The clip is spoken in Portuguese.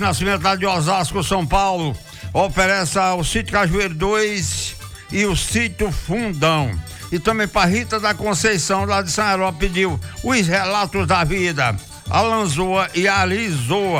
Nascimento lá de Osasco, São Paulo, oferece o Sítio Cajueiro 2 e o Sítio Fundão. E também para Rita da Conceição, lá de São Herói, pediu os relatos da vida, a Lanzoa e a Lizoa.